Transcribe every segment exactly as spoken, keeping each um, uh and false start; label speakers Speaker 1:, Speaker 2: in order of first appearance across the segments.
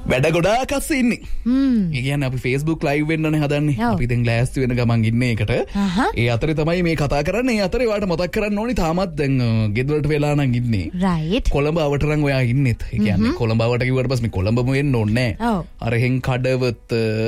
Speaker 1: වැඩ ගොඩාක් අස්සේ ඉන්නේ. හ්ම්. ඒ කියන්නේ අපි Facebook live වෙන්නනේ හදන්නේ. අපි දැන් ලෑස්ති වෙන ගමන් ඉන්නේ එකට. ඒ අතරේ තමයි මේ කතා කරන්නේ. ඒ අතරේ ඔයාලට මතක් කරන්න ඕනි තාමත් දැන් ගෙදරට වෙලා නම් ඉන්නේ.
Speaker 2: right.
Speaker 1: කොළඹ අවට නම් ඔයා ඉන්නෙත්. ඒ කියන්නේ කොළඹ අවට කිව්වට පස්සේ මේ කොළඹම වෙන්න ඕනේ නැහැ. අර හෙන් කඩවත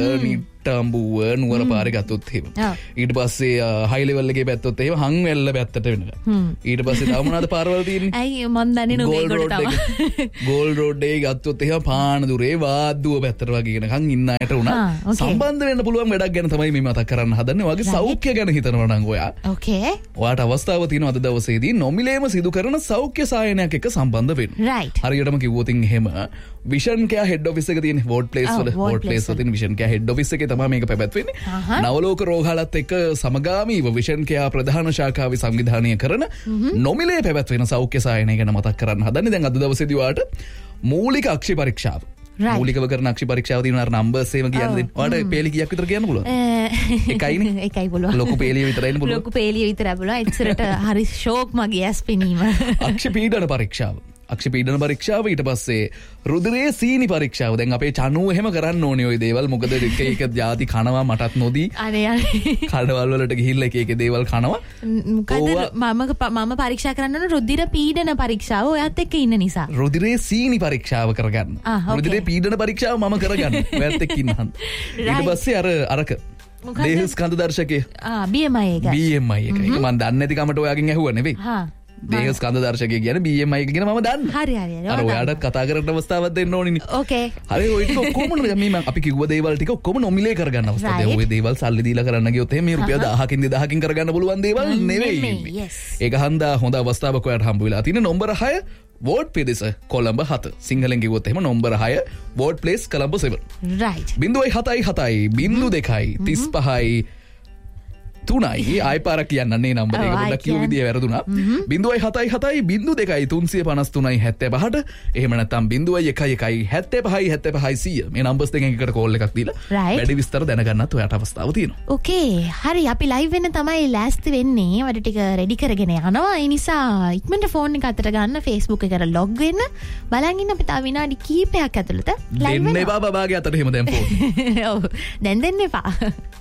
Speaker 1: නිට්ටඹුව නුවර පාරේ ගත්තොත් එහෙම. ඊට පස්සේ හයි ලෙවල් එකේ පැත්තොත් එහෙම හංවැල්ල පැත්තට වෙනවා. ඊට පස්සේ තව මොනවාද පාරවල් තියෙන්නේ?
Speaker 2: අයි මන් දන්නේ නෝ මේකට තමයි.
Speaker 1: ගෝල්ඩ් රෝඩ් එකේ ගත්තොත් එහෙම පානදුරේ වාද්දුව පැත්තට වගේ කෙනකන් ඉන්න අයට උනා සම්බන්ධ වෙන්න පුළුවන් වැඩක් ගැන තමයි මේ මතක් කරන්න හදන්නේ. ඔයාගේ සෞඛ්‍ය ගැන හිතනවා නම් ඔයා.
Speaker 2: okay.
Speaker 1: ඔයාට අවස්ථාව තියෙනවා අද දවසේදී නොමිලේම සිදු කරන සෞඛ්‍ය සායනයක් එක්ක සම්බන්ධ වෙන්න.
Speaker 2: right.
Speaker 1: හරියටම කිව්වොත් එහෙම විෂන් කෙයා හෙඩ් ඔෆිස් එක තියෙන වෝඩ් ප්ලේස් වල වෝඩ් ප්ලේස් වල තියෙන විෂන් කෙයා හෙඩ් ඔෆිස් එකේ තමයි මේක පැවැත්වෙන්නේ. නවලෝක රෝහලත් එක්ක සමගාමීව විෂන් කෙයා ප්‍රධාන ශාඛාවේ සංවිධානය කරන නොමිලේ පැවැත්වෙන සෞඛ්‍ය සායනය ගැන මතක් කරන්න හදන්නේ. දැන් අද දවසේදී ඔයාට මූලික අක්ෂි පරීක්ෂාව මූලිකව කරන අක්ෂි පරීක්ෂාව තියෙන අර නම්බර්ස් ඒව කියන්න දෙන්න. ඔයාලට පේලි කීයක් විතර කියන්න පුළුවන්ද? එකයිනේ.
Speaker 2: එකයි පුළුවන්.
Speaker 1: ලොකු පේලිය විතරයිනේ පුළුවන්.
Speaker 2: ලොකු පේලිය විතරයි පුළුවන්. එච්චරට හරි ෂෝක් මගේ ඇස් පෙනීම.
Speaker 1: අක්ෂි පීඩන පරීක්ෂාව. අක්ෂි පීඩන පරීක්ෂාව ඊට පස්සේ රුධිරයේ සීනි පරීක්ෂාව. දැන් අපේ චනුව එහෙම කරන්න ඕනේ ওই දේවල්. මොකද එක එක જાති කනවා මටත් නොදී.
Speaker 2: අනේ අනේ.
Speaker 1: කඩවල් වලට ගිහිල්ලා එක එක දේවල් කනවා.
Speaker 2: මොකද මම මම පරීක්ෂා කරන්න ඕන රුධිර පීඩන පරීක්ෂාව ඔයත් එක්ක ඉන්න නිසා.
Speaker 1: රුධිරයේ සීනි පරීක්ෂාව කරගන්න. රුධිරයේ පීඩන පරීක්ෂාව මම කරගන්න. ඔයත් එක්ක ඉන්නහන්. ඊට පස්සේ අර අරක දේහ ස්කන්ධ දර්ශකය.
Speaker 2: ආ B M I එක.
Speaker 1: B M I එක. ඒක මම දන්නේ නැති කමට ඔයාගෙන් ඇහුවා නෙවෙයි. හා දේහ ස්කන්ධ දර්ශකය කියන්නේ B M I එක කියන මම දන්නවා.
Speaker 2: හරි හරි හරි.
Speaker 1: අර ඔයාලට කතා කරන්න අවස්ථාවක් දෙන්න ඕනිනේ.
Speaker 2: ඕකේ.
Speaker 1: හරි ඔය ටික ඔක්කොම මේ මම අපි කිව්ව දේවල් ටික ඔක්කොම නොමිලේ කරගන්න අවස්ථාව. දැන් ඔය දේවල් සල්ලි දීලා කරන්න ගියොත් එහෙනම් මේ රුපියල් දහයකින් දෙදහයකින් කරගන්න පුළුවන් දේවල් නෙවෙයි. ඒක හන්දා හොඳ අවස්ථාවක් ඔයාලට හම්බ වෙලා තියෙන නම්බර හය වෝඩ් පෙදෙස කොළඹ හත. සිංහලෙන් කිව්වොත් එහෙම නම්බර හය word place Colombo seven.
Speaker 2: right.
Speaker 1: බිංදුවයි හතයි හතයි බිංදු දෙකයි තිස් පහයි තුනයි ආයි පාරක් කියන්න නේ නම්බර එක පොඩ්ඩක් කියව විදිය වැරදුනා. බිංදුවයි හතයි හතයි බිංදු දෙකයි තුන්සිය පනස් තුනයි හැත්තෑ පහට. එහෙම නැත්නම් බිංදුවයි එකයි එකයි හැත්තෑ පහයි හැත්තෑ පහයි සීය. මේ නම්බර්ස් දෙකෙන් එකකට කෝල් එකක් දීලා වැඩි විස්තර දැනගන්නත් ඔයාට අවස්ථාව තියෙනවා.
Speaker 2: ඕකේ. හරි අපි ලයිව් වෙන්න තමයි ලෑස්ති වෙන්නේ. වැඩ ටික රෙඩි කරගෙන යනවා. ඒ නිසා ඉක්මනට ෆෝන් එක අතට ගන්න Facebook එකට ලොග් වෙන්න. බලන් ඉන්න අපි තව විනාඩි කිහිපයක් ඇතුළත ලයිව් වෙනවා.
Speaker 1: දෙන්න එපා බබාගේ අතට එහෙම දැන් ෆෝන්.
Speaker 2: ඔව්. දැන් දෙන්න එපා.